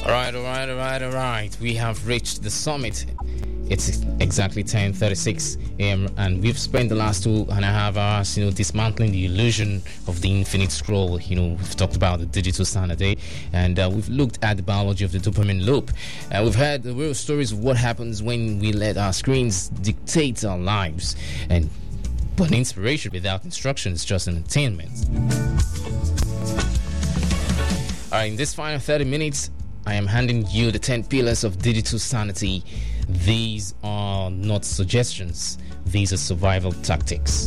All right. We have reached the summit. It's exactly 10:36 a.m. and we've spent the last 2.5 hours, dismantling the illusion of the infinite scroll. We've talked about the digital standard, and we've looked at the biology of the dopamine loop. We've heard the real stories of what happens when we let our screens dictate our lives. But inspiration without instruction is just entertainment. All right, in this final 30 minutes, I am handing you the 10 pillars of digital sanity. These are not suggestions. These are survival tactics.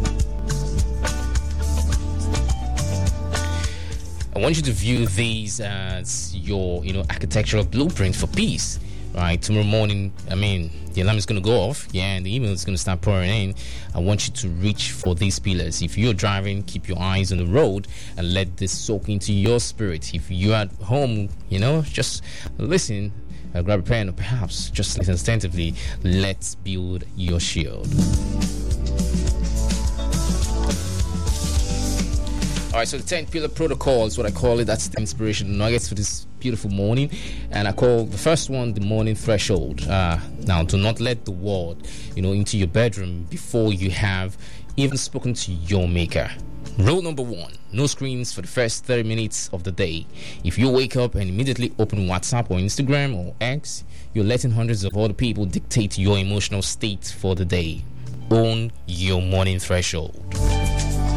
I want you to view these as your, architectural blueprint for peace. Right, tomorrow morning, the alarm is going to go off, and the email is going to start pouring in. I want you to reach for these pillars. If you're driving, keep your eyes on the road and let this soak into your spirit. If you're at home, just listen, grab a pen, or perhaps just listen attentively. Let's build your shield. All right, so the 10 pillar protocol is what I call it. That's the inspiration nuggets for this beautiful morning, and I call the first one the morning threshold. Now, do not let the world, into your bedroom before you have even spoken to your maker. Rule number 1: no screens for the first 30 minutes of the day. If you wake up and immediately open WhatsApp or Instagram or X, you're letting hundreds of other people dictate your emotional state for the day. Own your morning threshold.